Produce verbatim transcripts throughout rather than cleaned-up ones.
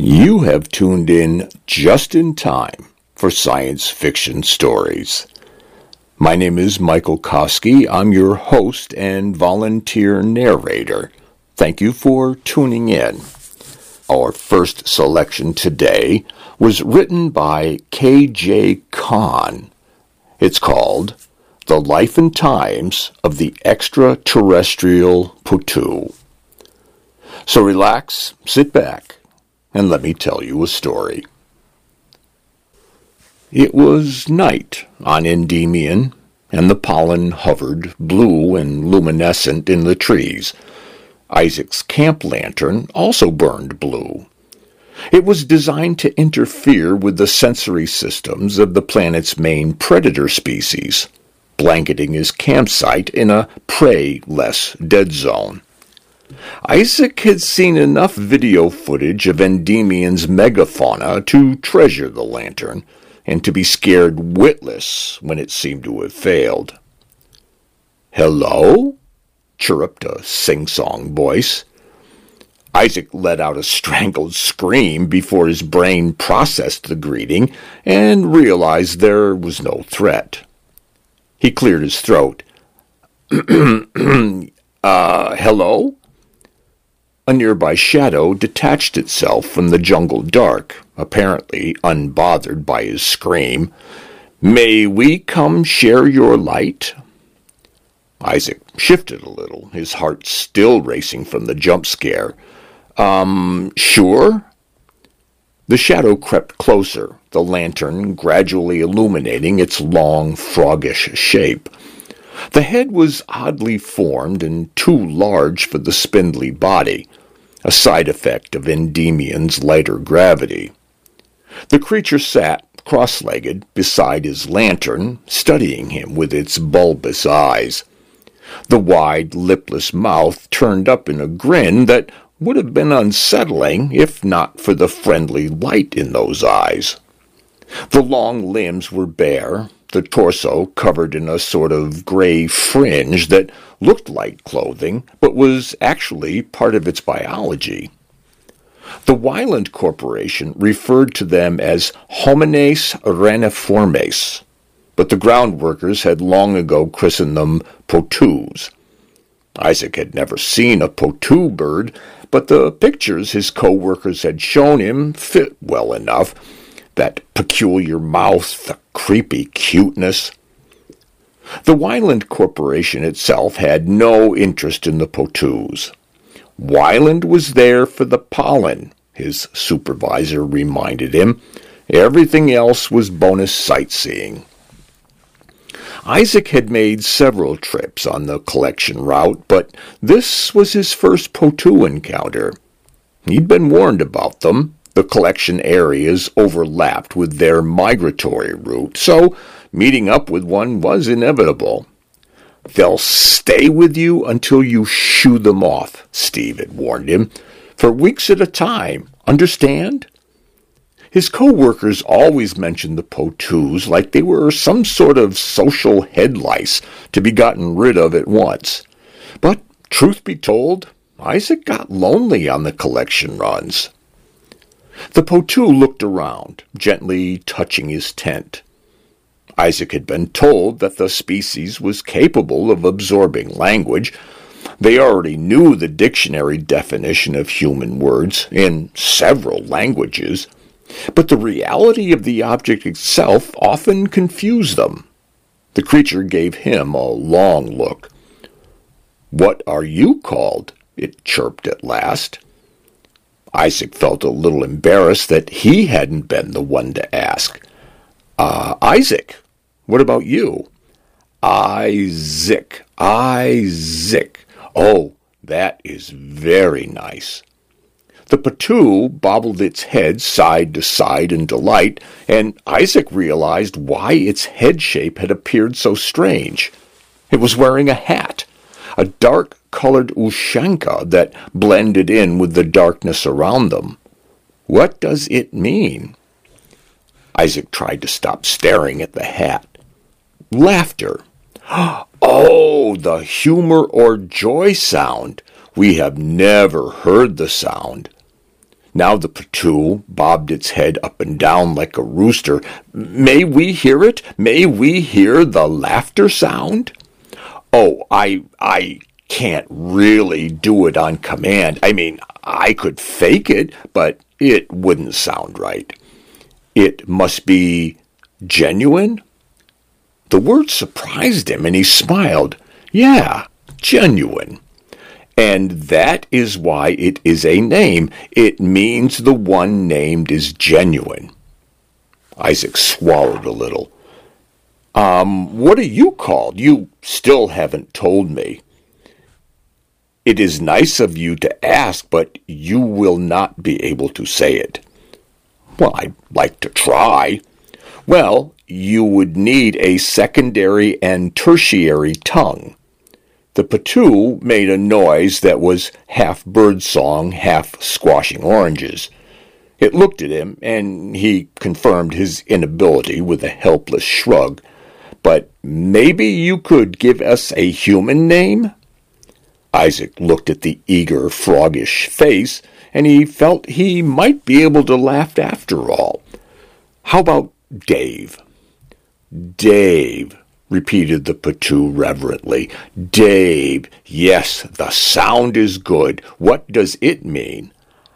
You have tuned in just in time for science fiction stories. My name is Michael Koski. I'm your host and volunteer narrator. Thank you for tuning in. Our first selection today was written by K J Kahn. It's called The Life and Times of the Extraterrestrial Potoo. So relax, sit back, and let me tell you a story. It was night on Endymion, and the pollen hovered blue and luminescent in the trees. Isaac's camp lantern also burned blue. It was designed to interfere with the sensory systems of the planet's main predator species, blanketing his campsite in a prey-less dead zone. Isaac had seen enough video footage of Endymion's megafauna to treasure the lantern, and to be scared witless when it seemed to have failed. "Hello?" chirruped a sing-song voice. Isaac let out a strangled scream before his brain processed the greeting and realized there was no threat. He cleared his throat. uh, hello? A nearby shadow detached itself from the jungle dark, apparently unbothered by his scream. "May we come share your light?" Isaac shifted a little, his heart still racing from the jump scare. Um, sure? The shadow crept closer, the lantern gradually illuminating its long, froggish shape. The head was oddly formed and too large for the spindly body, a side effect of Endymion's lighter gravity. The creature sat, cross-legged, beside his lantern, studying him with its bulbous eyes. The wide, lipless mouth turned up in a grin that would have been unsettling if not for the friendly light in those eyes. The long limbs were bare, the torso covered in a sort of gray fringe that looked like clothing, but was actually part of its biology. The Wyland Corporation referred to them as homines reniformes, but the ground workers had long ago christened them potoos. Isaac had never seen a potoo bird, but the pictures his co-workers had shown him fit well enough. That peculiar mouth, the creepy cuteness. The Wyland Corporation itself had no interest in the potoos. Wyland was there for the pollen, his supervisor reminded him. Everything else was bonus sightseeing. Isaac had made several trips on the collection route, but this was his first potoo encounter. He'd been warned about them. The collection areas overlapped with their migratory route, so meeting up with one was inevitable. "They'll stay with you until you shoo them off," Steve had warned him, "for weeks at a time. Understand?" His co-workers always mentioned the potoos like they were some sort of social head lice to be gotten rid of at once. But, truth be told, Isaac got lonely on the collection runs. The potoo looked around, gently touching his tent. Isaac had been told that the species was capable of absorbing language. They already knew the dictionary definition of human words in several languages, but the reality of the object itself often confused them. The creature gave him a long look. "What are you called?" it chirped at last. Isaac felt a little embarrassed that he hadn't been the one to ask. Uh, Isaac, what about you?" "Isaac, Isaac. Oh, that is very nice." The potoo bobbled its head side to side in delight, and Isaac realized why its head shape had appeared so strange. It was wearing a hat, a dark-colored ushanka that blended in with the darkness around them. What does it mean? Isaac tried to stop staring at the hat. Laughter. Oh, the humor or joy sound. We have never heard the sound. Now the patoo bobbed its head up and down like a rooster. "May we hear it? May we hear the laughter sound?" "Oh, I, I can't really do it on command. I mean, I could fake it, but it wouldn't sound right." "It must be genuine?" The word surprised him, and he smiled. "Yeah, genuine. And that is why it is a name. It means the one named is genuine." Isaac swallowed a little. Um, what are you called? You still haven't told me." "It is nice of you to ask, but you will not be able to say it." "Well, I'd like to try." "Well, you would need a secondary and tertiary tongue." The patoo made a noise that was half birdsong, half squashing oranges. It looked at him, and he confirmed his inability with a helpless shrug. "But maybe you could give us a human name?" Isaac looked at the eager, froggish face, and he felt he might be able to laugh after all. "How about Dave?" "Dave," repeated the patoo reverently. "Dave. Yes, the sound is good. What does it mean?"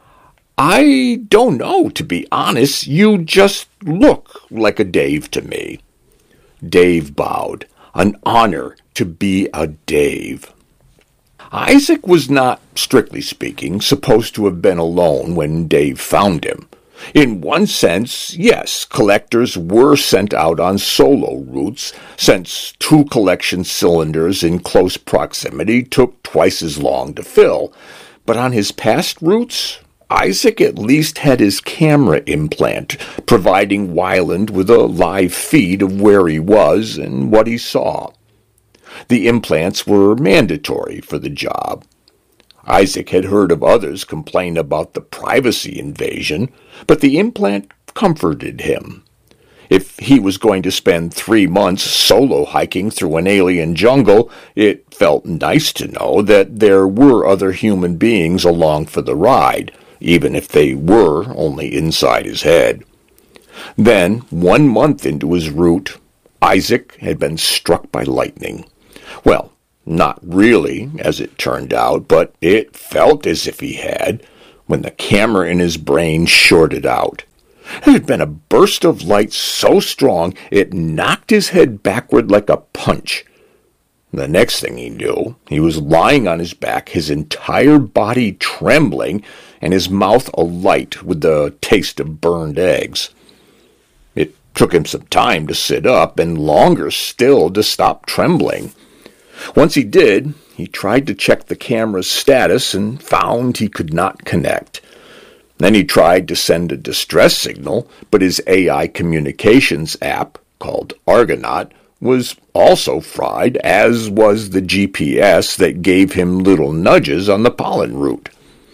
"I don't know, to be honest. You just look like a Dave to me." Dave bowed. "An honor to be a Dave." Isaac was not, strictly speaking, supposed to have been alone when Dave found him. In one sense, yes, collectors were sent out on solo routes, since two collection cylinders in close proximity took twice as long to fill. But on his past routes, Isaac at least had his camera implant, providing Weiland with a live feed of where he was and what he saw. The implants were mandatory for the job. Isaac had heard of others complain about the privacy invasion, but the implant comforted him. If he was going to spend three months solo hiking through an alien jungle, it felt nice to know that there were other human beings along for the ride, even if they were only inside his head. Then, one month into his route, Isaac had been struck by lightning. Well, not really, as it turned out, but it felt as if he had, when the camera in his brain shorted out. It had been a burst of light so strong it knocked his head backward like a punch. The next thing he knew, he was lying on his back, his entire body trembling, and his mouth alight with the taste of burned eggs. It took him some time to sit up, and longer still to stop trembling. Once he did, he tried to check the camera's status and found he could not connect. Then he tried to send a distress signal, but his A I communications app, called Argonaut, was also fried, as was the G P S that gave him little nudges on the pollen route.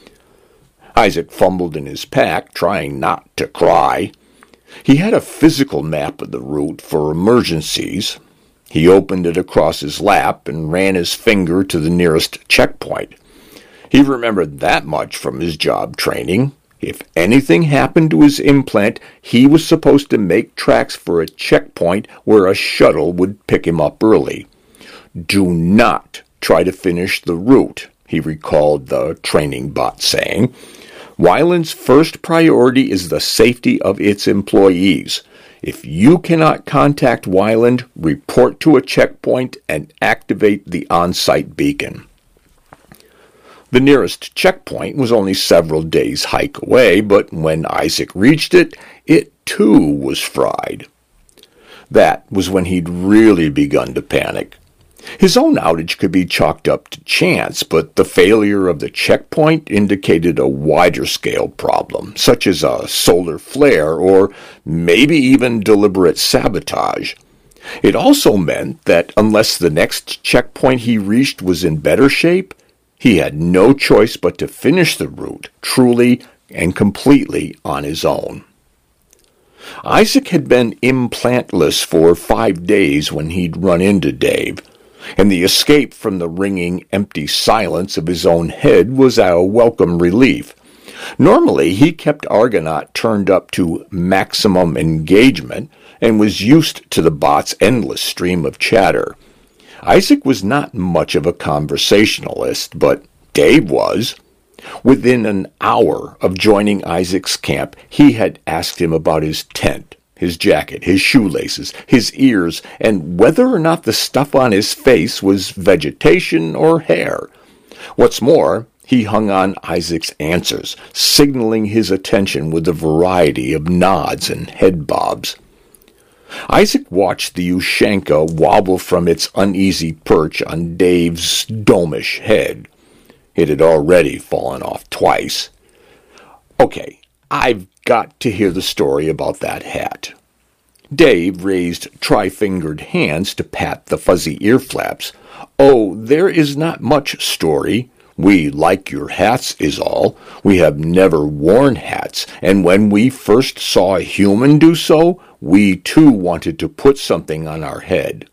Isaac fumbled in his pack, trying not to cry. He had a physical map of the route for emergencies. He opened it across his lap and ran his finger to the nearest checkpoint. He remembered that much from his job training. If anything happened to his implant, he was supposed to make tracks for a checkpoint where a shuttle would pick him up early. "Do not try to finish the route," he recalled the training bot saying. "Weiland's first priority is the safety of its employees. If you cannot contact Weiland, report to a checkpoint and activate the on-site beacon." The nearest checkpoint was only several days' hike away, but when Isaac reached it, it too was fried. That was when he'd really begun to panic. His own outage could be chalked up to chance, but the failure of the checkpoint indicated a wider-scale problem, such as a solar flare or maybe even deliberate sabotage. It also meant that unless the next checkpoint he reached was in better shape, he had no choice but to finish the route truly and completely on his own. Isaac had been implantless for five days when he'd run into Dave, and the escape from the ringing, empty silence of his own head was a welcome relief. Normally, he kept Argonaut turned up to maximum engagement and was used to the bot's endless stream of chatter. Isaac was not much of a conversationalist, but Dave was. Within an hour of joining Isaac's camp, he had asked him about his tent, his jacket, his shoelaces, his ears, and whether or not the stuff on his face was vegetation or hair. What's more, he hung on Isaac's answers, signaling his attention with a variety of nods and head bobs. Isaac watched the Ushanka wobble from its uneasy perch on Dave's domish head. It had already fallen off twice. Okay, I've got to hear the story about that hat. Dave raised tri-fingered hands to pat the fuzzy ear flaps. Oh, there is not much story. We like your hats is all. We have never worn hats, and when we first saw a human do so, we too wanted to put something on our head.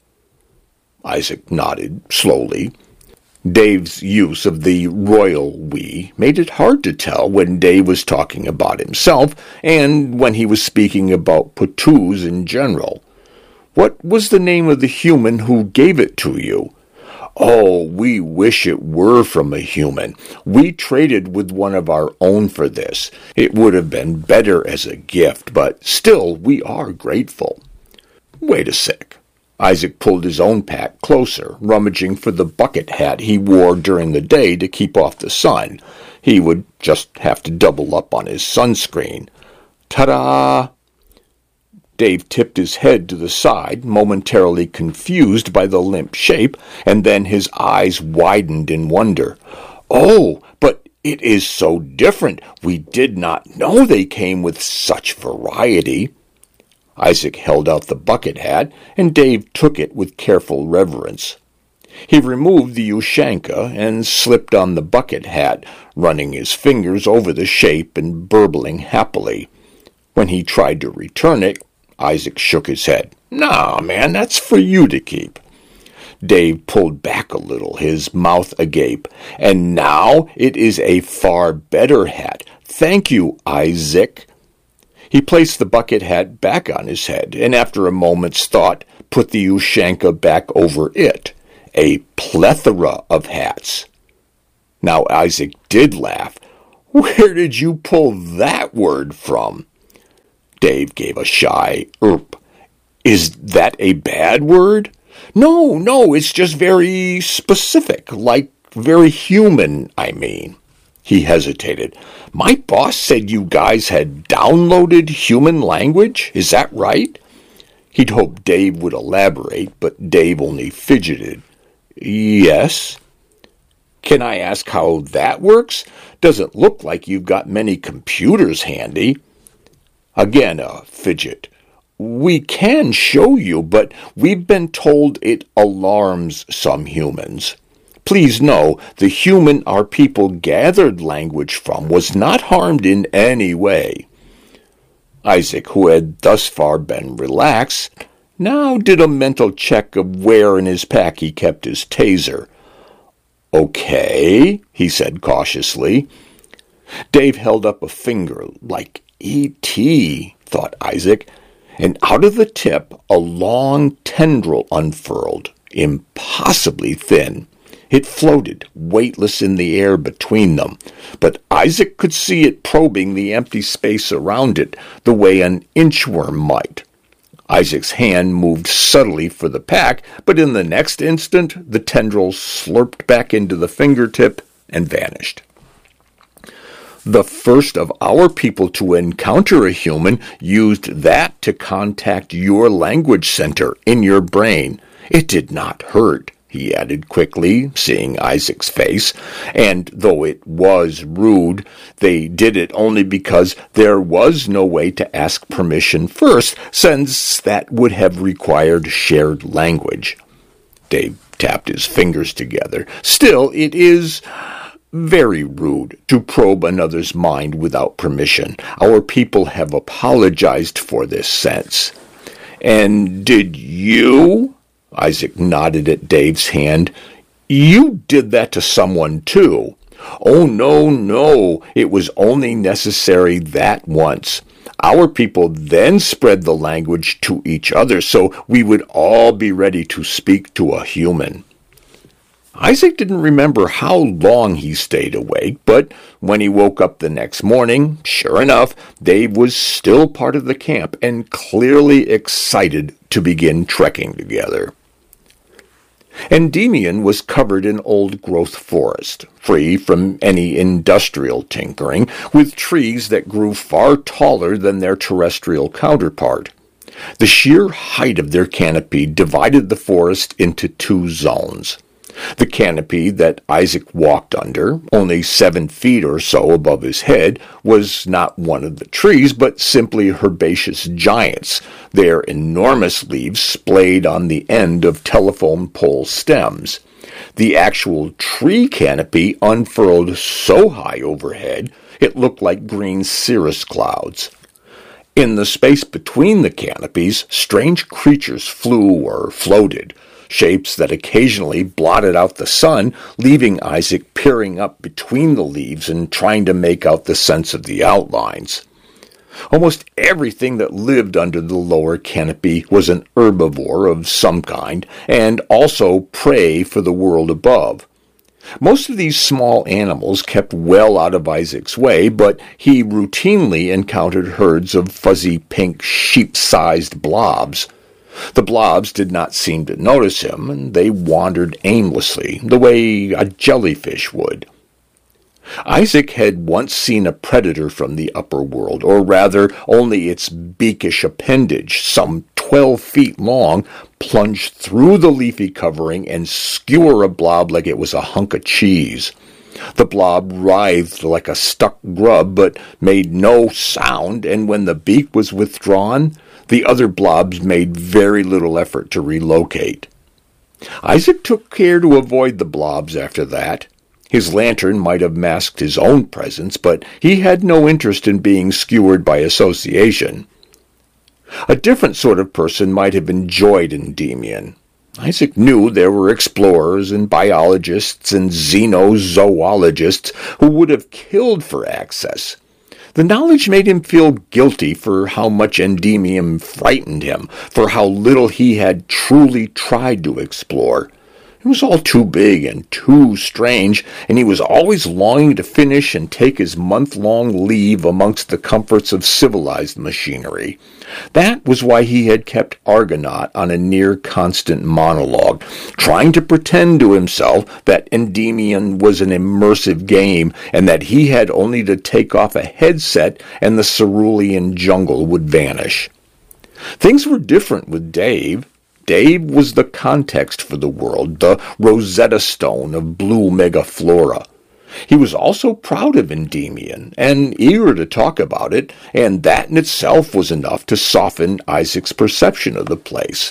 Isaac nodded slowly. Dave's use of the royal we made it hard to tell when Dave was talking about himself and when he was speaking about Patoos in general. What was the name of the human who gave it to you? Oh, we wish it were from a human. We traded with one of our own for this. It would have been better as a gift, but still we are grateful. Wait a sec. Isaac pulled his own pack closer, rummaging for the bucket hat he wore during the day to keep off the sun. He would just have to double up on his sunscreen. Ta-da! Dave tipped his head to the side, momentarily confused by the limp shape, and then his eyes widened in wonder. Oh, but it is so different. We did not know they came with such variety. Isaac held out the bucket hat, and Dave took it with careful reverence. He removed the Ushanka and slipped on the bucket hat, running his fingers over the shape and burbling happily. When he tried to return it, Isaac shook his head. Nah, man, that's for you to keep. Dave pulled back a little, his mouth agape. And now it is a far better hat. Thank you, Isaac. He placed the bucket hat back on his head, and after a moment's thought, put the Ushanka back over it. A plethora of hats. Now Isaac did laugh. Where did you pull that word from? Dave gave a shy erp. Is that a bad word? No, no, it's just very specific, like very human, I mean. He hesitated. My boss said you guys had downloaded human language. Is that right? He'd hoped Dave would elaborate, but Dave only fidgeted. Yes. Can I ask how that works? Doesn't look like you've got many computers handy. Again a fidget. We can show you, but we've been told it alarms some humans. Please know, the human our people gathered language from was not harmed in any way. Isaac, who had thus far been relaxed, now did a mental check of where in his pack he kept his taser. Okay, he said cautiously. Dave held up a finger, like E T, thought Isaac, and out of the tip a long tendril unfurled, impossibly thin. It floated, weightless in the air between them, but Isaac could see it probing the empty space around it, the way an inchworm might. Isaac's hand moved subtly for the pack, but in the next instant the tendril slurped back into the fingertip and vanished. The first of our people to encounter a human used that to contact your language center in your brain. It did not hurt, he added quickly, seeing Isaac's face, and though it was rude, they did it only because there was no way to ask permission first, since that would have required shared language. Dave tapped his fingers together. Still, it is very rude to probe another's mind without permission. Our people have apologized for this sense. And did you? Isaac nodded at Dave's hand. You did that to someone, too. "Oh, no, no, it was only necessary that once. Our people then spread the language to each other so we would all be ready to speak to a human." Isaac didn't remember how long he stayed awake, but when he woke up the next morning, sure enough, Dave was still part of the camp and clearly excited to begin trekking together. Endymion was covered in old-growth forest, free from any industrial tinkering, with trees that grew far taller than their terrestrial counterpart. The sheer height of their canopy divided the forest into two zones. The canopy that Isaac walked under, only seven feet or so above his head, was not one of the trees, but simply herbaceous giants, their enormous leaves splayed on the end of telephone pole stems. The actual tree canopy unfurled so high overhead it looked like green cirrus clouds. In the space between the canopies, strange creatures flew or floated, shapes that occasionally blotted out the sun, leaving Isaac peering up between the leaves and trying to make out the sense of the outlines. Almost everything that lived under the lower canopy was an herbivore of some kind, and also prey for the world above. Most of these small animals kept well out of Isaac's way, but he routinely encountered herds of fuzzy pink sheep-sized blobs. The blobs did not seem to notice him, and they wandered aimlessly, the way a jellyfish would. Isaac had once seen a predator from the upper world, or rather only its beakish appendage, some twelve feet long, plunge through the leafy covering and skewer a blob like it was a hunk of cheese. The blob writhed like a stuck grub, but made no sound, and when the beak was withdrawn, the other blobs made very little effort to relocate. Isaac took care to avoid the blobs after that. His lantern might have masked his own presence, but he had no interest in being skewered by association. A different sort of person might have enjoyed Endymion. Isaac knew there were explorers and biologists and xenozoologists who would have killed for access. The knowledge made him feel guilty for how much Endymion frightened him, for how little he had truly tried to explore. It was all too big and too strange, and he was always longing to finish and take his month-long leave amongst the comforts of civilized machinery. That was why he had kept Argonaut on a near-constant monologue, trying to pretend to himself that Endymion was an immersive game, and that he had only to take off a headset and the cerulean jungle would vanish. Things were different with Dave. Dave was the context for the world, the Rosetta Stone of blue megaflora. He was also proud of Endymion, and eager to talk about it, and that in itself was enough to soften Isaac's perception of the place.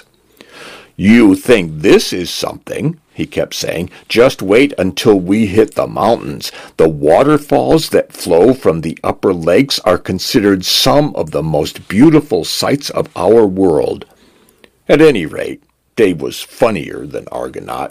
"You think this is something," he kept saying. "Just wait until we hit the mountains. The waterfalls that flow from the upper lakes are considered some of the most beautiful sights of our world." At any rate, Dave was funnier than Argonaut.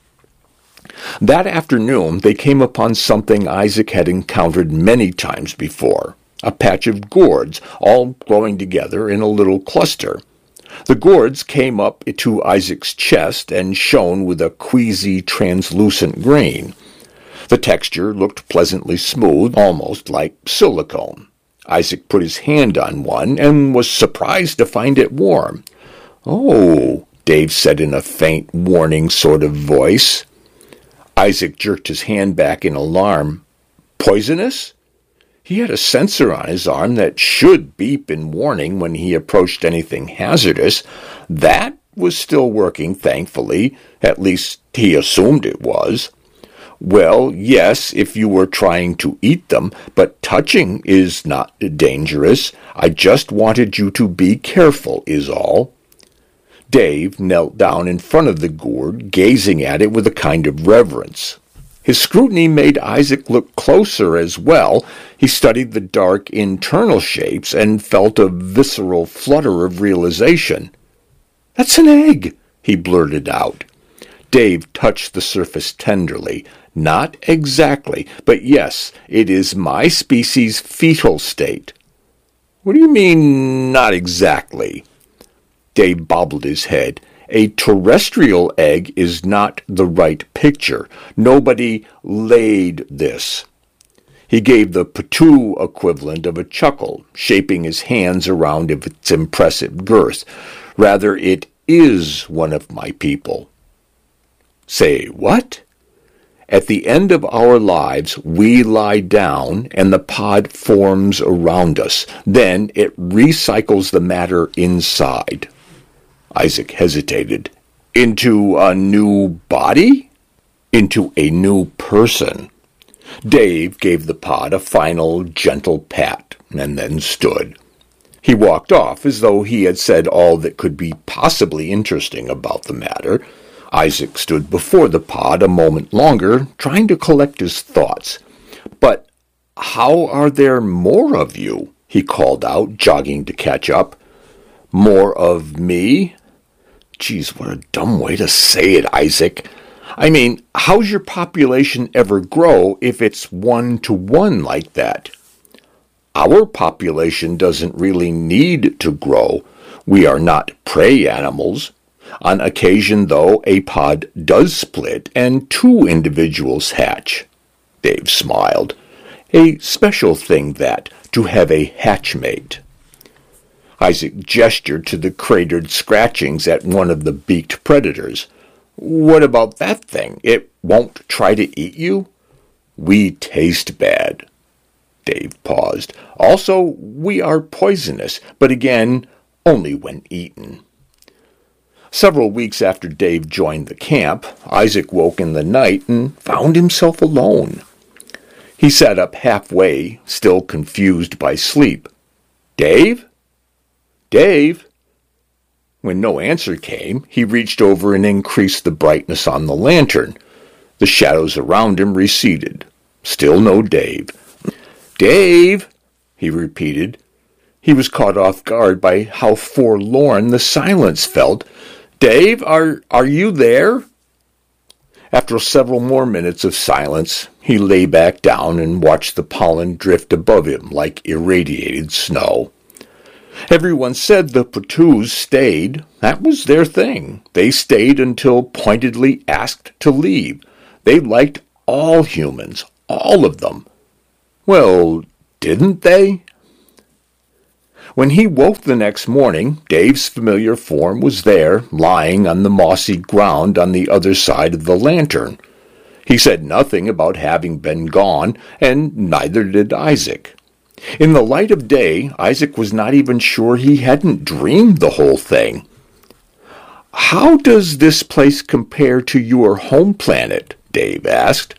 That afternoon they came upon something Isaac had encountered many times before, a patch of gourds, all growing together in a little cluster. The gourds came up to Isaac's chest and shone with a queasy, translucent green. The texture looked pleasantly smooth, almost like silicone. Isaac put his hand on one and was surprised to find it warm. "Oh," Dave said in a faint, warning sort of voice. Isaac jerked his hand back in alarm. "Poisonous?" He had a sensor on his arm that should beep in warning when he approached anything hazardous. That was still working, thankfully. At least he assumed it was. "Well, yes, if you were trying to eat them, but touching is not dangerous. I just wanted you to be careful, is all." Dave knelt down in front of the gourd, gazing at it with a kind of reverence. His scrutiny made Isaac look closer as well. He studied the dark internal shapes and felt a visceral flutter of realization. "That's an egg," he blurted out. Dave touched the surface tenderly. Not exactly, but yes, it is my species' fetal state. What do you mean, not exactly? Dave bobbled his head. A terrestrial egg is not the right picture. Nobody laid this. He gave the patoo equivalent of a chuckle, shaping his hands around its impressive girth. Rather, it is one of my people. Say what? At the end of our lives, we lie down and the pod forms around us. Then it recycles the matter inside. Isaac hesitated. Into a new body? Into a new person. Dave gave the pod a final, gentle pat, and then stood. He walked off as though he had said all that could be possibly interesting about the matter. Isaac stood before the pod a moment longer, trying to collect his thoughts. But how are there more of you? He called out, jogging to catch up. More of me? Geez, what a dumb way to say it, Isaac. I mean, how's your population ever grow if it's one-to-one like that? Our population doesn't really need to grow. We are not prey animals. On occasion, though, a pod does split and two individuals hatch. Dave smiled. A special thing that, to have a hatchmate. Isaac gestured to the cratered scratchings at one of the beaked predators. What about that thing? It won't try to eat you? We taste bad. Dave paused. Also, we are poisonous, but again, only when eaten. Several weeks after Dave joined the camp, Isaac woke in the night and found himself alone. He sat up halfway, still confused by sleep. Dave? Dave? When no answer came, he reached over and increased the brightness on the lantern. The shadows around him receded. Still no Dave. Dave, he repeated. He was caught off guard by how forlorn the silence felt. Dave, are are you there? After several more minutes of silence, he lay back down and watched the pollen drift above him like irradiated snow. Everyone said the patoos stayed. That was their thing. They stayed until pointedly asked to leave. They liked all humans, all of them. Well, didn't they? When he woke the next morning, Dave's familiar form was there, lying on the mossy ground on the other side of the lantern. He said nothing about having been gone, and neither did Isaac. In the light of day, Isaac was not even sure he hadn't dreamed the whole thing. How does this place compare to your home planet? Dave asked.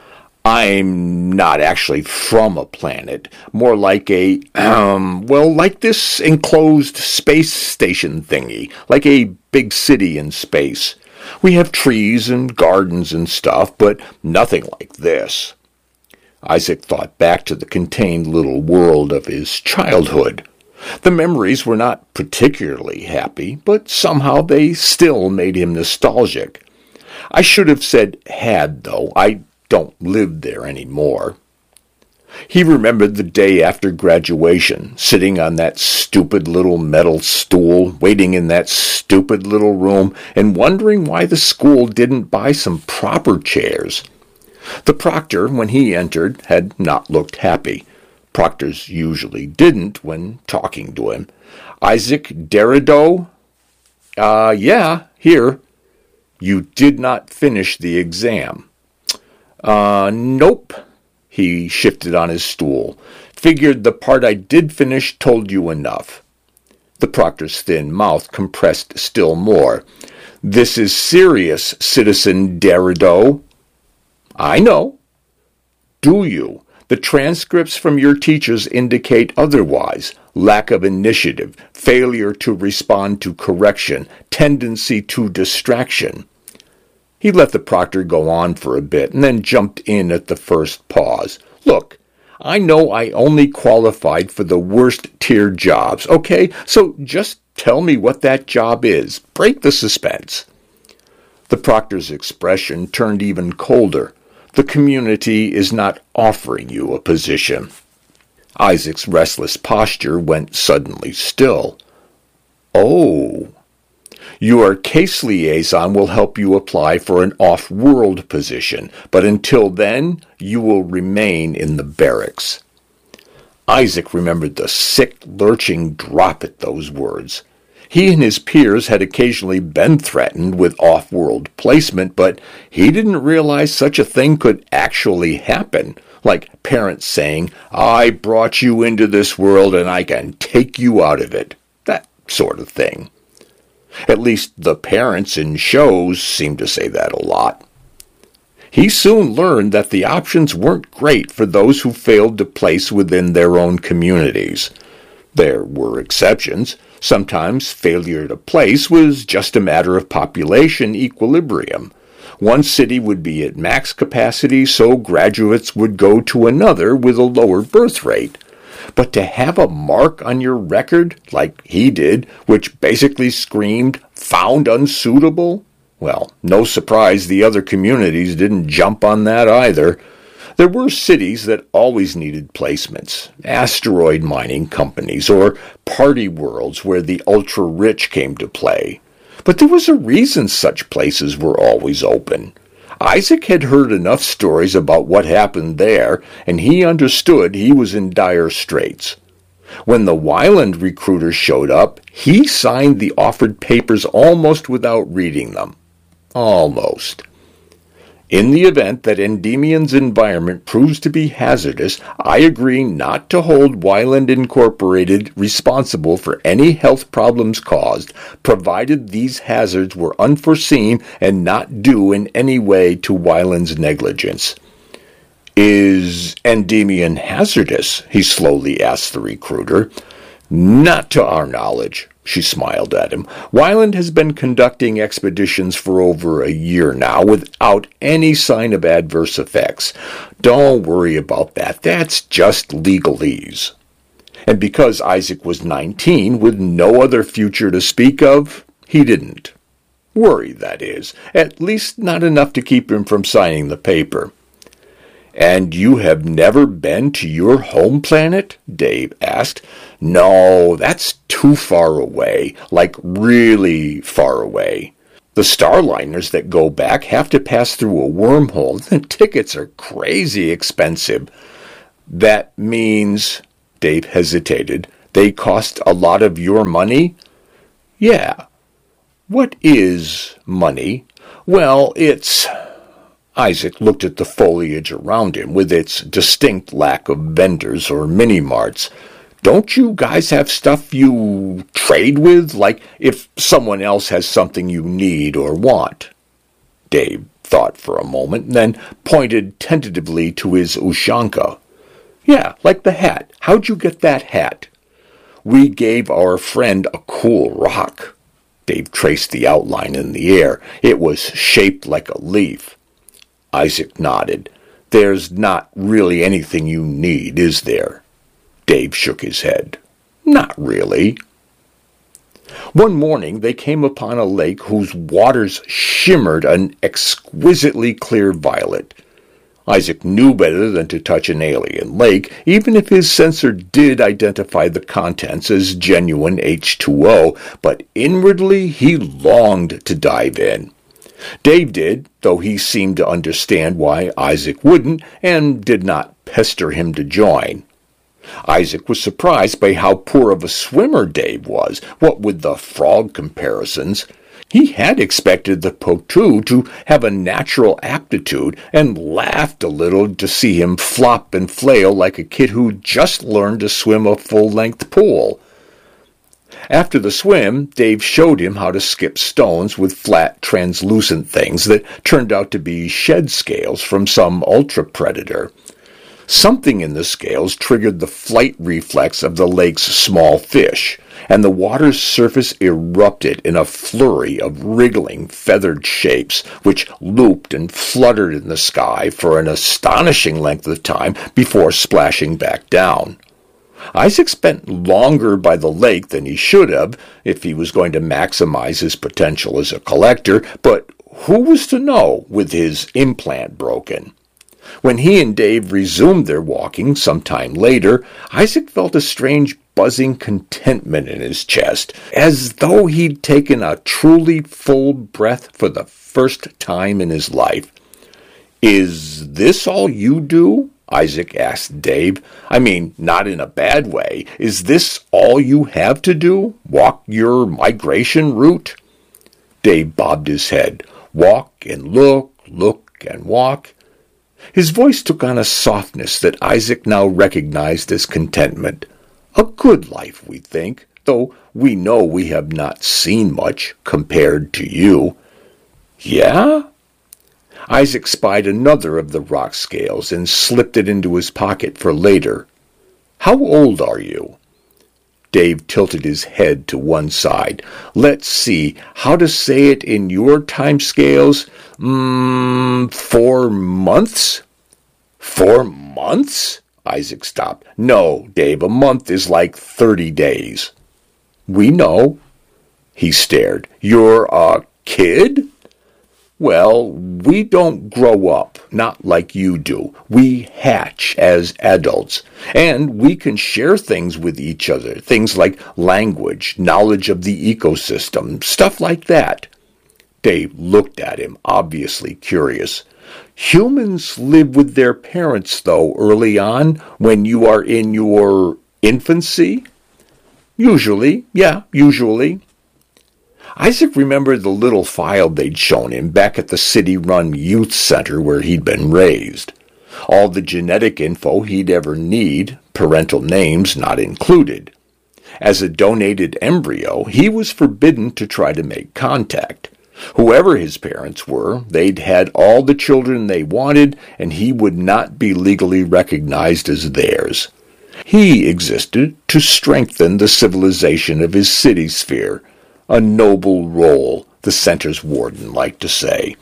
I'm not actually from a planet, more like a, um, well, like this enclosed space station thingy, like a big city in space. We have trees and gardens and stuff, but nothing like this. Isaac thought back to the contained little world of his childhood. The memories were not particularly happy, but somehow they still made him nostalgic. I should have said had, though. I don't live there anymore. He remembered the day after graduation, sitting on that stupid little metal stool, waiting in that stupid little room, and wondering why the school didn't buy some proper chairs. The proctor, when he entered, had not looked happy. Proctors usually didn't when talking to him. Isaac Derrido? Uh, yeah, here. You did not finish the exam. Uh, nope. He shifted on his stool. Figured the part I did finish told you enough. The proctor's thin mouth compressed still more. This is serious, Citizen Derrido. I know. Do you? The transcripts from your teachers indicate otherwise. Lack of initiative, failure to respond to correction, tendency to distraction. He let the proctor go on for a bit and then jumped in at the first pause. Look, I know I only qualified for the worst-tier jobs, okay? So just tell me what that job is. Break the suspense. The proctor's expression turned even colder. The community is not offering you a position. Isaac's restless posture went suddenly still. Oh. Your case liaison will help you apply for an off-world position, but until then, you will remain in the barracks. Isaac remembered the sick, lurching drop at those words. He and his peers had occasionally been threatened with off-world placement, but he didn't realize such a thing could actually happen, like parents saying, "I brought you into this world and I can take you out of it," that sort of thing. At least the parents in shows seemed to say that a lot. He soon learned that the options weren't great for those who failed to place within their own communities. There were exceptions. Sometimes failure to place was just a matter of population equilibrium. One city would be at max capacity, so graduates would go to another with a lower birth rate. But to have a mark on your record, like he did, which basically screamed, "found unsuitable," well, no surprise the other communities didn't jump on that either. There were cities that always needed placements, asteroid mining companies, or party worlds where the ultra-rich came to play. But there was a reason such places were always open. Isaac had heard enough stories about what happened there, and he understood he was in dire straits. When the Wyland recruiter showed up, he signed the offered papers almost without reading them. Almost. In the event that Endymion's environment proves to be hazardous, I agree not to hold Wyland Incorporated responsible for any health problems caused, provided these hazards were unforeseen and not due in any way to Wyland's negligence. "Is Endymion hazardous?" he slowly asked the recruiter. "Not to our knowledge," she smiled at him. "Wyland has been conducting expeditions for over a year now without any sign of adverse effects. Don't worry about that. That's just legalese." And because Isaac was nineteen with no other future to speak of, he didn't. Worry, that is. At least not enough to keep him from signing the paper. "And you have never been to your home planet?" Dave asked. "No, that's too far away, like really far away. The starliners that go back have to pass through a wormhole. The tickets are crazy expensive." "That means," Dave hesitated, "they cost a lot of your money?" "Yeah." "What is money?" "Well, it's—" Isaac looked at the foliage around him with its distinct lack of vendors or mini-marts. "Don't you guys have stuff you trade with, like if someone else has something you need or want?" Dave thought for a moment, then pointed tentatively to his Ushanka. "Yeah, like the hat. How'd you get that hat?" "We gave our friend a cool rock." Dave traced the outline in the air. It was shaped like a leaf. Isaac nodded. "There's not really anything you need, is there?" Dave shook his head. "Not really." One morning they came upon a lake whose waters shimmered an exquisitely clear violet. Isaac knew better than to touch an alien lake, even if his sensor did identify the contents as genuine H two O, but inwardly he longed to dive in. Dave did, though he seemed to understand why Isaac wouldn't, and did not pester him to join. Isaac was surprised by how poor of a swimmer Dave was, what with the frog comparisons. He had expected the Potu to have a natural aptitude, and laughed a little to see him flop and flail like a kid who'd just learned to swim a full-length pool. After the swim, Dave showed him how to skip stones with flat, translucent things that turned out to be shed scales from some ultra-predator. Something in the scales triggered the flight reflex of the lake's small fish, and the water's surface erupted in a flurry of wriggling, feathered shapes, which looped and fluttered in the sky for an astonishing length of time before splashing back down. Isaac spent longer by the lake than he should have, if he was going to maximize his potential as a collector, but who was to know with his implant broken? When he and Dave resumed their walking some time later, Isaac felt a strange buzzing contentment in his chest, as though he'd taken a truly full breath for the first time in his life. "Is this all you do?" Isaac asked Dave. "I mean, not in a bad way. Is this all you have to do? Walk your migration route?" Dave bobbed his head. "Walk and look, look and walk." His voice took on a softness that Isaac now recognized as contentment. A good life, we think, though we know we have not seen much compared to you. "Yeah?" Isaac spied another of the rock scales and slipped it into his pocket for later. "How old are you?" Dave tilted his head to one side. "Let's see, how to say it in your time scales? Mmm, four months?" "Four months?" Isaac stopped. "No, Dave, a month is like thirty days." "We know." He stared. "You're a kid?" "Well, we don't grow up, not like you do. We hatch as adults, and we can share things with each other, things like language, knowledge of the ecosystem, stuff like that." Dave looked at him, obviously curious. "Humans live with their parents, though, early on, when you are in your infancy?" "Usually, yeah, usually." Isaac remembered the little file they'd shown him back at the city-run youth center where he'd been raised. All the genetic info he'd ever need, parental names not included. As a donated embryo, he was forbidden to try to make contact. Whoever his parents were, they'd had all the children they wanted, and he would not be legally recognized as theirs. He existed to strengthen the civilization of his city sphere, a noble role, the center's warden liked to say.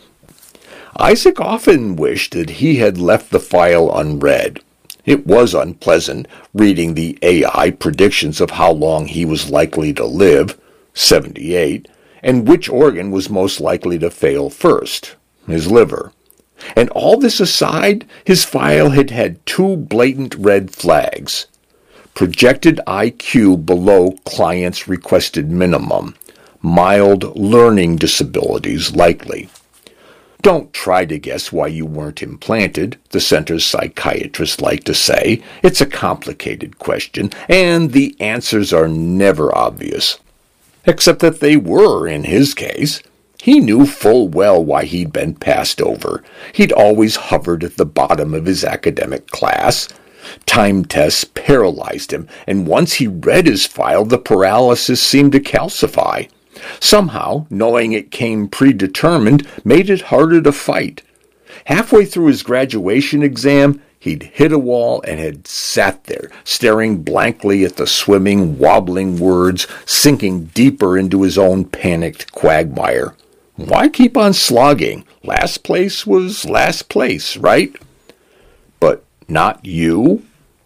Isaac often wished that he had left the file unread. It was unpleasant, reading the A I predictions of how long he was likely to live, seventy-eight, and which organ was most likely to fail first, his liver. And all this aside, his file had had two blatant red flags. Projected I Q below client's requested minimum. Mild learning disabilities likely. "Don't try to guess why you weren't implanted," the center's psychiatrist liked to say. "It's a complicated question, and the answers are never obvious." Except that they were, in his case. He knew full well why he'd been passed over. He'd always hovered at the bottom of his academic class. Time tests paralyzed him, and once he read his file, the paralysis seemed to calcify. Somehow, knowing it came predetermined made it harder to fight. Halfway through his graduation exam, he'd hit a wall and had sat there, staring blankly at the swimming, wobbling words, sinking deeper into his own panicked quagmire. Why keep on slogging? Last place was last place, right? But not you?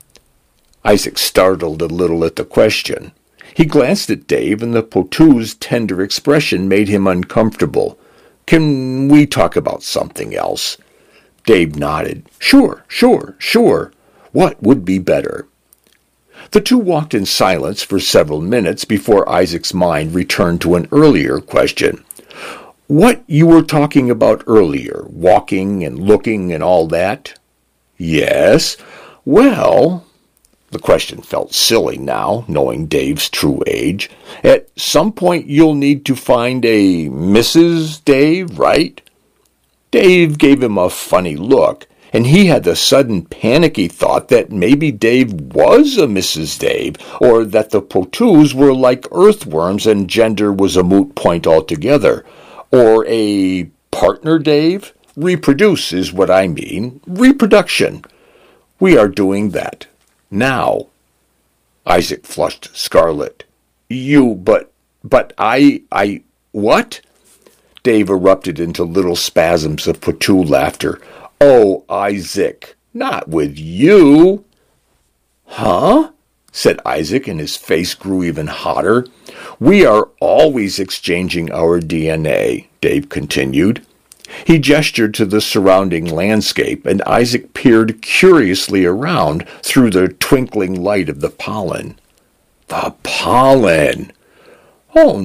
Isaac startled a little at the question. He glanced at Dave, and the Potoo's tender expression made him uncomfortable. "Can we talk about something else?" Dave nodded. "Sure, sure, sure. What would be better?" The two walked in silence for several minutes before Isaac's mind returned to an earlier question. "What you were talking about earlier, walking and looking and all that?" "Yes. Well..." The question felt silly now, knowing Dave's true age. "At some point you'll need to find a Missus Dave, right?" Dave gave him a funny look, and he had the sudden panicky thought that maybe Dave was a Missus Dave, or that the Potoos were like earthworms and gender was a moot point altogether. Or a partner Dave? Reproduce is what I mean. Reproduction. We are doing that. Now." Isaac flushed scarlet. "You, but, but I, I, what?" Dave erupted into little spasms of Potoo laughter. "Oh, Isaac, not with you." "Huh?" said Isaac, and his face grew even hotter. "We are always exchanging our D N A," Dave continued. He gestured to the surrounding landscape, and Isaac peered curiously around through the twinkling light of the pollen. The pollen! Oh,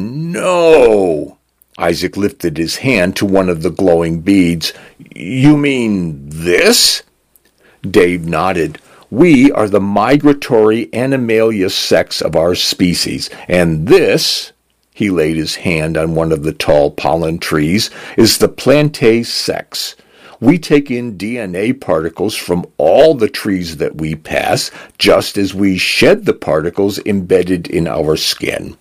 no! Isaac lifted his hand to one of the glowing beads. You mean this? Dave nodded. We are the migratory Animalia sex of our species, and this, he laid his hand on one of the tall pollen trees, is the Plantae sex. We take in D N A particles from all the trees that we pass, just as we shed the particles embedded in our skin.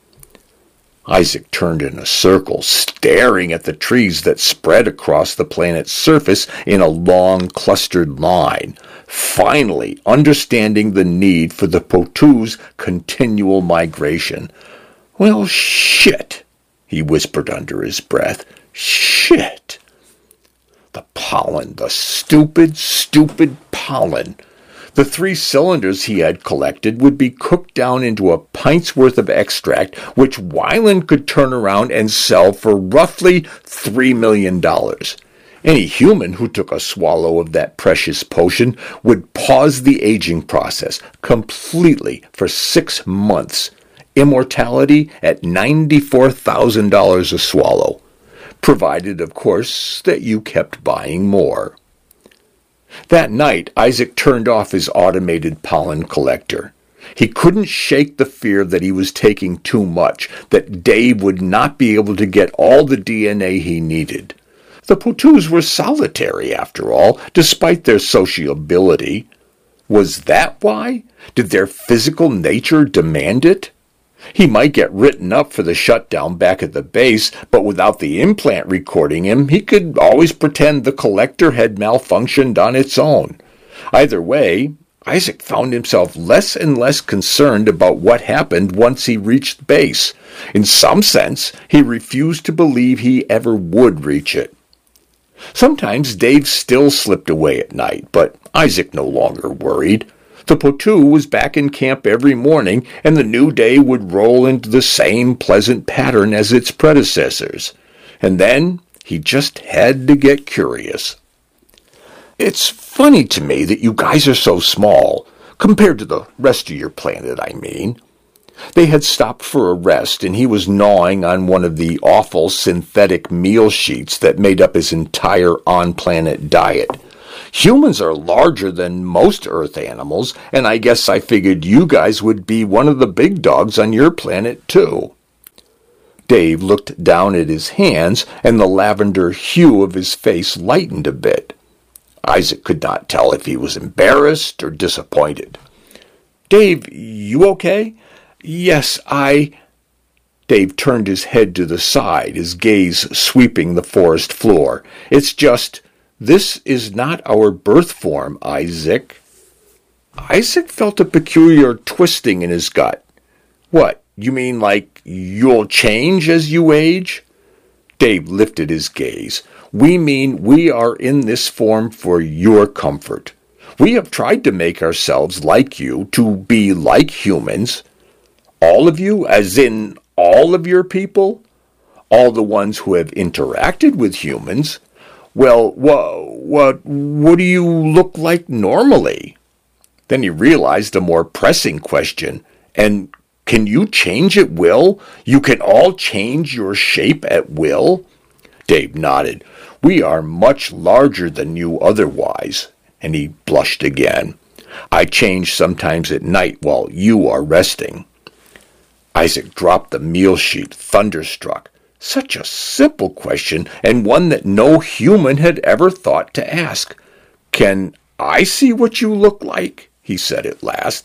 Isaac turned in a circle, staring at the trees that spread across the planet's surface in a long, clustered line, finally understanding the need for the Potoo's continual migration. Well, shit, he whispered under his breath. Shit. The pollen, the stupid, stupid pollen. The three cylinders he had collected would be cooked down into a pint's worth of extract, which Weiland could turn around and sell for roughly three million dollars. Any human who took a swallow of that precious potion would pause the aging process completely for six months. Immortality at ninety-four thousand dollars a swallow, provided, of course, that you kept buying more. That night, Isaac turned off his automated pollen collector. He couldn't shake the fear that he was taking too much, that Dave would not be able to get all the D N A he needed. The Potoos were solitary, after all, despite their sociability. Was that why? Did their physical nature demand it? He might get written up for the shutdown back at the base, but without the implant recording him, he could always pretend the collector had malfunctioned on its own. Either way, Isaac found himself less and less concerned about what happened once he reached base. In some sense, he refused to believe he ever would reach it. Sometimes Dave still slipped away at night, but Isaac no longer worried. The Potoo was back in camp every morning, and the new day would roll into the same pleasant pattern as its predecessors. And then he just had to get curious. It's funny to me that you guys are so small, compared to the rest of your planet, I mean. They had stopped for a rest, and he was gnawing on one of the awful synthetic meal sheets that made up his entire on-planet diet. Humans are larger than most Earth animals, and I guess I figured you guys would be one of the big dogs on your planet, too. Dave looked down at his hands, and the lavender hue of his face lightened a bit. Isaac could not tell if he was embarrassed or disappointed. Dave, you okay? Yes, I... Dave turned his head to the side, his gaze sweeping the forest floor. It's just... This is not our birth form, Isaac. Isaac felt a peculiar twisting in his gut. What, you mean like you'll change as you age? Dave lifted his gaze. We mean we are in this form for your comfort. We have tried to make ourselves like you, to be like humans. All of you, as in all of your people? All the ones who have interacted with humans? Well, what, what, what do you look like normally? Then he realized a more pressing question. And can you change at will? You can all change your shape at will? Dave nodded. We are much larger than you otherwise. And he blushed again. I change sometimes at night while you are resting. Isaac dropped the meal sheet, thunderstruck. Such a simple question, and one that no human had ever thought to ask. Can I see what you look like? He said at last.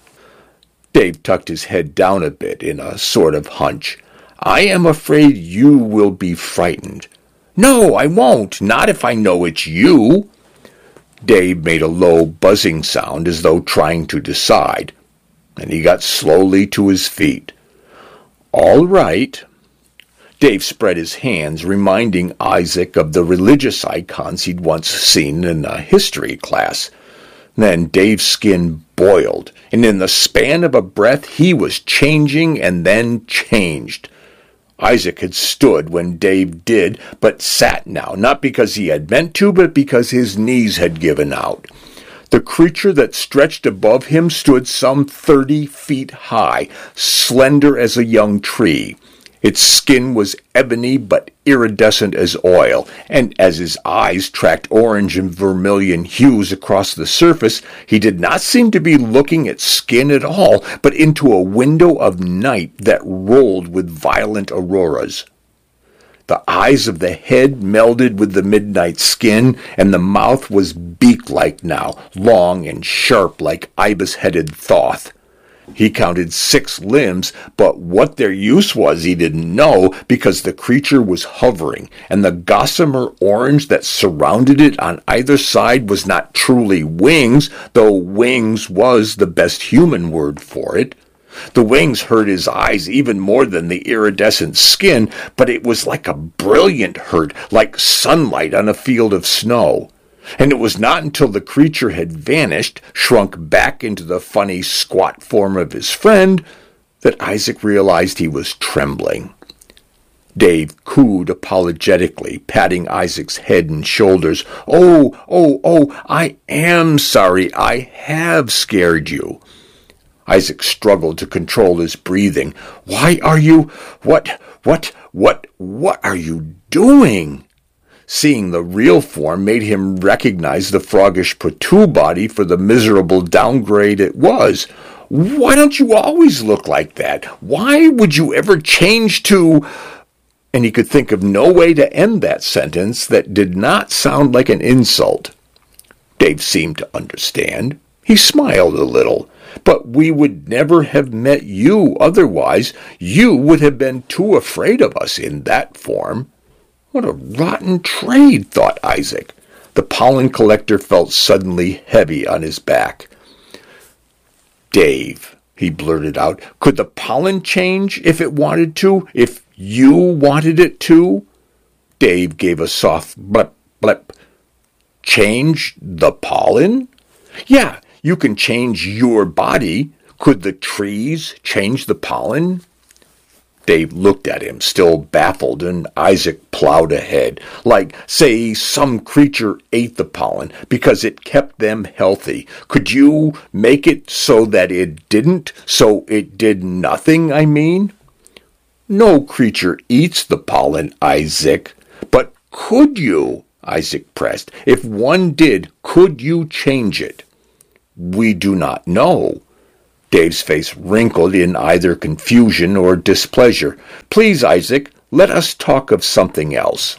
Dave tucked his head down a bit in a sort of hunch. I am afraid you will be frightened. No, I won't, not if I know it's you. Dave made a low buzzing sound as though trying to decide, and he got slowly to his feet. All right. Dave spread his hands, reminding Isaac of the religious icons he'd once seen in a history class. Then Dave's skin boiled, and in the span of a breath he was changing and then changed. Isaac had stood when Dave did, but sat now, not because he had meant to, but because his knees had given out. The creature that stretched above him stood some thirty feet high, slender as a young tree. Its skin was ebony but iridescent as oil, and as his eyes tracked orange and vermilion hues across the surface, he did not seem to be looking at skin at all, but into a window of night that rolled with violent auroras. The eyes of the head melded with the midnight skin, and the mouth was beak-like now, long and sharp like ibis-headed Thoth. He counted six limbs, but what their use was he didn't know, because the creature was hovering, and the gossamer orange that surrounded it on either side was not truly wings, though wings was the best human word for it. The wings hurt his eyes even more than the iridescent skin, but it was like a brilliant hurt, like sunlight on a field of snow. And it was not until the creature had vanished, shrunk back into the funny squat form of his friend, that Isaac realized he was trembling. Dave cooed apologetically, patting Isaac's head and shoulders. "Oh, oh, oh, I am sorry. I have scared you." Isaac struggled to control his breathing. "Why are you... What, what, what, what are you doing?" Seeing the real form made him recognize the froggish Patu body for the miserable downgrade it was. "Why don't you always look like that? Why would you ever change to—" And he could think of no way to end that sentence that did not sound like an insult. Dave seemed to understand. He smiled a little. "But we would never have met you otherwise. You would have been too afraid of us in that form." What a rotten trade, thought Isaac. The pollen collector felt suddenly heavy on his back. "Dave," he blurted out, "could the pollen change if it wanted to? If you wanted it to?" Dave gave a soft blip, blip. "Change the pollen?" "Yeah, you can change your body. Could the trees change the pollen?" Dave looked at him, still baffled, and Isaac plowed ahead, like, say, some creature ate the pollen because it kept them healthy. Could you make it so that it didn't, so it did nothing, I mean? "No creature eats the pollen, Isaac." "But could you?" Isaac pressed. "If one did, could you change it?" "We do not know." Dave's face wrinkled in either confusion or displeasure. "Please, Isaac, let us talk of something else."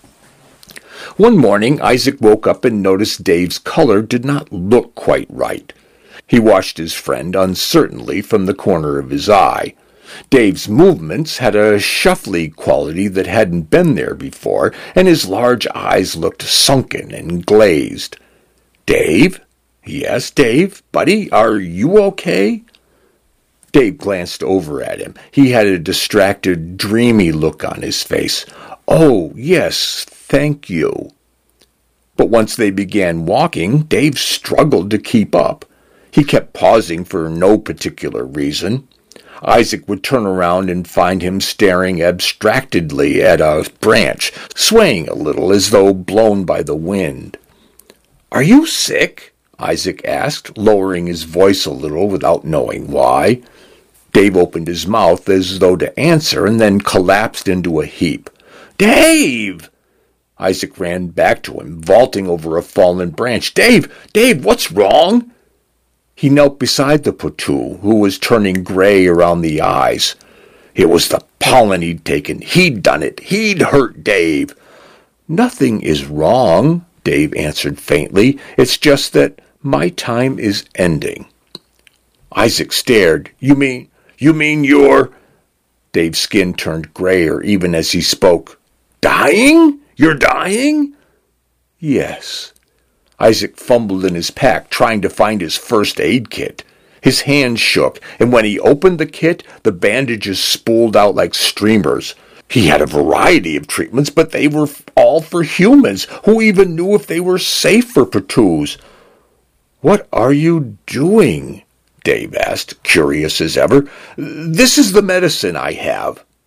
One morning, Isaac woke up and noticed Dave's color did not look quite right. He watched his friend uncertainly from the corner of his eye. Dave's movements had a shuffly quality that hadn't been there before, and his large eyes looked sunken and glazed. "Dave?" "Yes, Dave, buddy, are you okay?" Dave glanced over at him. He had a distracted, dreamy look on his face. "Oh, yes, thank you." But once they began walking, Dave struggled to keep up. He kept pausing for no particular reason. Isaac would turn around and find him staring abstractedly at a branch, swaying a little as though blown by the wind. "Are you sick?" Isaac asked, lowering his voice a little without knowing why. Dave opened his mouth as though to answer, and then collapsed into a heap. "Dave!" Isaac ran back to him, vaulting over a fallen branch. "Dave! Dave, what's wrong?" He knelt beside the Patu, who was turning gray around the eyes. It was the pollen he'd taken. He'd done it. He'd hurt Dave. "Nothing is wrong," Dave answered faintly. "It's just that my time is ending." Isaac stared. "You mean, you mean you're—" Dave's skin turned grayer even as he spoke. "Dying? You're dying?" "Yes." Isaac fumbled in his pack, trying to find his first aid kit. His hand shook, and when he opened the kit, the bandages spooled out like streamers. He had a variety of treatments, but they were all for humans. Who even knew if they were safe for Patus? "What are you doing?" Dave asked, curious as ever. "This is the medicine I have."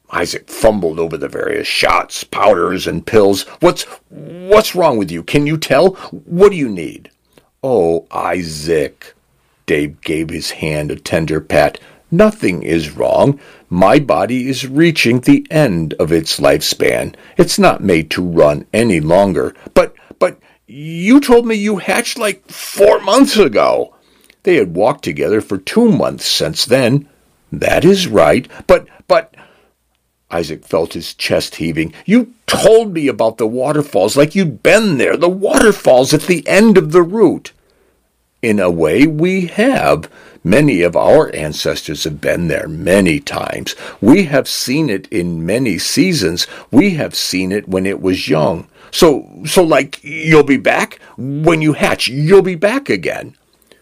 Isaac fumbled over the various shots, powders, and pills. What's, what's wrong with you? Can you tell? What do you need? Oh, Isaac. Dave gave his hand a tender pat. Nothing is wrong. My body is reaching the end of its lifespan. It's not made to run any longer. But, but, you told me you hatched like four months ago. They had walked together for two months since then. That is right. But, but... Isaac felt his chest heaving. You told me about the waterfalls like you'd been there. The waterfalls at the end of the route. In a way, we have. Many of our ancestors have been there many times. We have seen it in many seasons. We have seen it when it was young. So, so like, you'll be back? When you hatch, you'll be back again.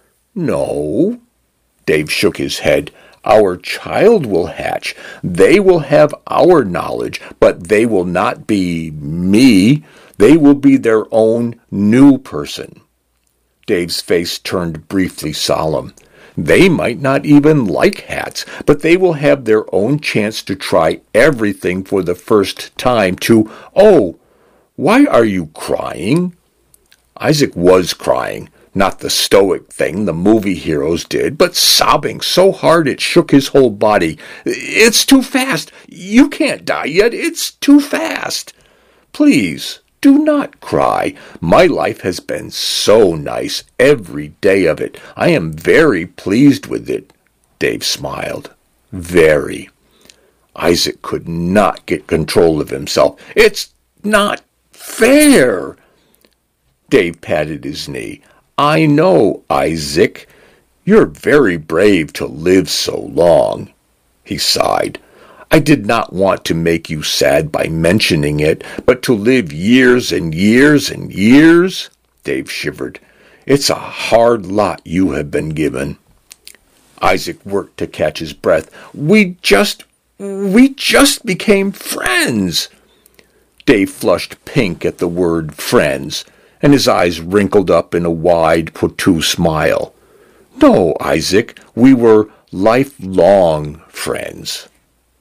No. Dave shook his head. Our child will hatch. They will have our knowledge, but they will not be me. They will be their own new person. Dave's face turned briefly solemn. They might not even like hats, but they will have their own chance to try everything for the first time to, oh, why are you crying? Isaac was crying, not the stoic thing the movie heroes did, but sobbing so hard it shook his whole body. It's too fast. You can't die yet. It's too fast. Please, do not cry. My life has been so nice, every day of it. I am very pleased with it. Dave smiled. Very. Isaac could not get control of himself. It's not fair. Dave patted his knee. I know, Isaac. You're very brave to live so long. He sighed. I did not want to make you sad by mentioning it, but to live years and years and years? Dave shivered. It's a hard lot you have been given. Isaac worked to catch his breath. We just, we just became friends. Dave flushed pink at the word friends, and his eyes wrinkled up in a wide Poitou smile. No, Isaac, we were lifelong friends.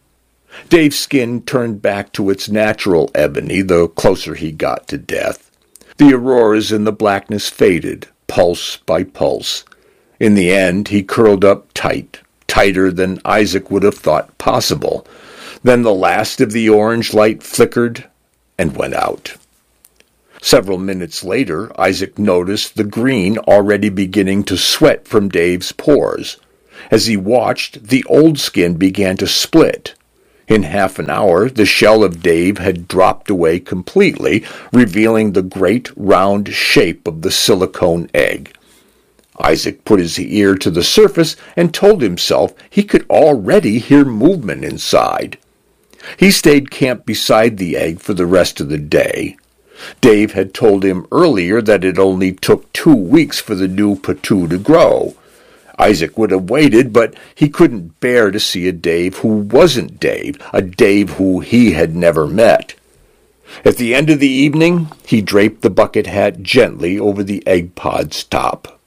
Dave's skin turned back to its natural ebony the closer he got to death. The auroras in the blackness faded, pulse by pulse. In the end, he curled up tight, tighter than Isaac would have thought possible. Then the last of the orange light flickered and went out. Several minutes later, Isaac noticed the green already beginning to sweat from Dave's pores. As he watched, the old skin began to split. In half an hour, the shell of Dave had dropped away completely, revealing the great round shape of the silicone egg. Isaac put his ear to the surface and told himself he could already hear movement inside. He stayed camped beside the egg for the rest of the day. Dave had told him earlier that it only took two weeks for the new Poitou to grow. Isaac would have waited, but he couldn't bear to see a Dave who wasn't Dave, a Dave who he had never met. At the end of the evening, he draped the bucket hat gently over the egg pod's top.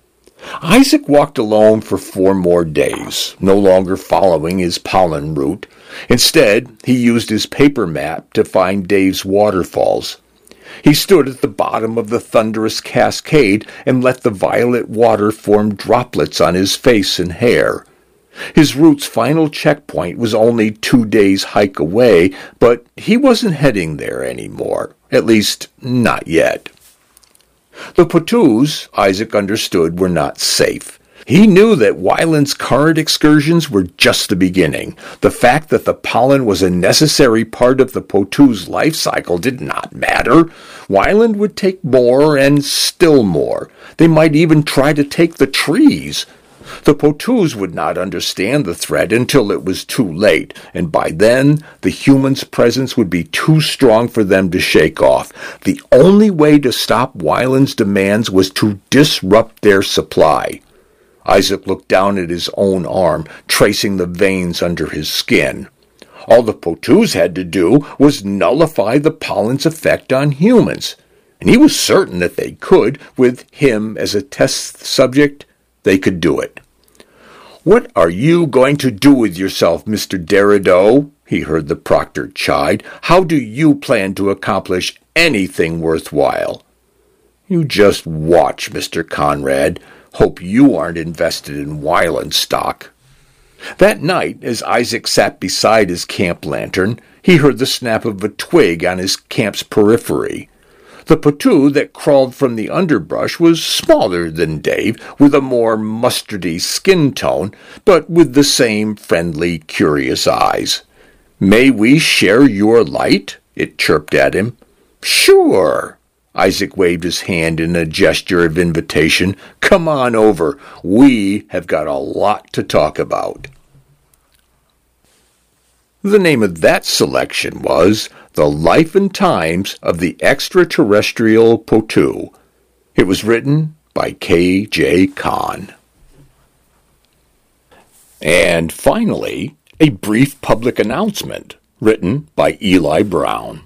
Isaac walked alone for four more days, no longer following his pollen route. Instead, he used his paper map to find Dave's waterfalls. He stood at the bottom of the thunderous cascade and let the violet water form droplets on his face and hair. His route's final checkpoint was only two days' hike away, but he wasn't heading there anymore, at least not yet. The Poitous, Isaac understood, were not safe. He knew that Wyland's current excursions were just the beginning. The fact that the pollen was a necessary part of the Poitou's life cycle did not matter. Wyland would take more and still more. They might even try to take the trees. The Poitous would not understand the threat until it was too late, and by then the human's presence would be too strong for them to shake off. The only way to stop Wyland's demands was to disrupt their supply. Isaac looked down at his own arm, tracing the veins under his skin. All the Poitous had to do was nullify the pollen's effect on humans, and he was certain that they could. With him as a test subject, they could do it. "What are you going to do with yourself, Mister Derideau?" he heard the proctor chide. "How do you plan to accomplish anything worthwhile?" "You just watch, Mister Conrad. Hope you aren't invested in Wyland stock." That night, as Isaac sat beside his camp lantern, he heard the snap of a twig on his camp's periphery. The patoo that crawled from the underbrush was smaller than Dave, with a more mustardy skin tone, but with the same friendly, curious eyes. "May we share your light?" it chirped at him. "Sure." Isaac waved his hand in a gesture of invitation. "Come on over. We have got a lot to talk about." The name of that selection was The Life and Times of the Extraterrestrial Patoo. It was written by K J Kahn. And finally, a brief public announcement written by Eli Brown.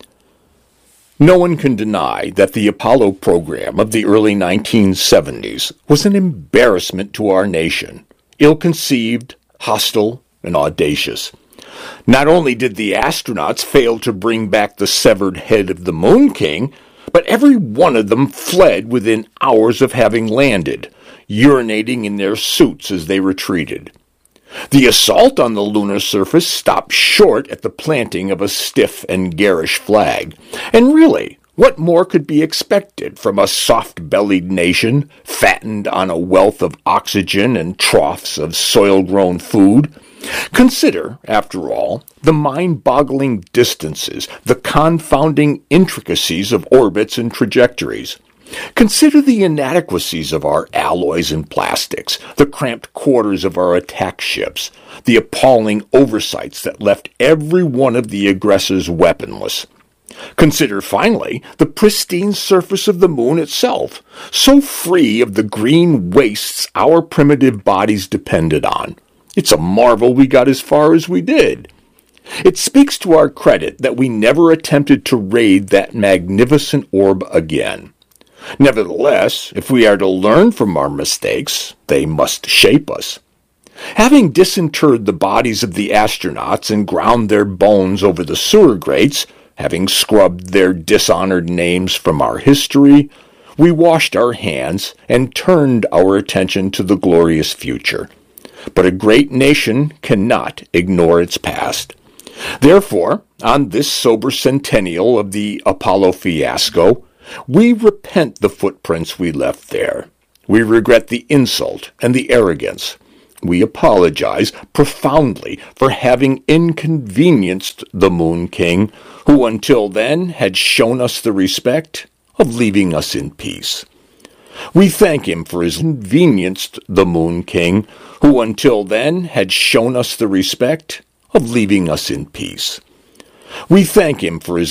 No one can deny that the Apollo program of the early nineteen seventies was an embarrassment to our nation, ill-conceived, hostile, and audacious. Not only did the astronauts fail to bring back the severed head of the Moon King, but every one of them fled within hours of having landed, urinating in their suits as they retreated. The assault on the lunar surface stopped short at the planting of a stiff and garish flag. And really, what more could be expected from a soft-bellied nation, fattened on a wealth of oxygen and troughs of soil-grown food? Consider, after all, the mind-boggling distances, the confounding intricacies of orbits and trajectories. Consider the inadequacies of our alloys and plastics, the cramped quarters of our attack ships, the appalling oversights that left every one of the aggressors weaponless. Consider, finally, the pristine surface of the moon itself, so free of the green wastes our primitive bodies depended on. It's a marvel we got as far as we did. It speaks to our credit that we never attempted to raid that magnificent orb again. Nevertheless, if we are to learn from our mistakes, they must shape us. Having disinterred the bodies of the astronauts and ground their bones over the sewer grates, having scrubbed their dishonored names from our history, we washed our hands and turned our attention to the glorious future. But a great nation cannot ignore its past. Therefore, on this sober centennial of the Apollo fiasco, we repent the footprints we left there. We regret the insult and the arrogance. We apologize profoundly for having inconvenienced the Moon King, who until then had shown us the respect of leaving us in peace. We thank him for his inconvenienced the Moon King, who until then had shown us the respect of leaving us in peace. We thank him for his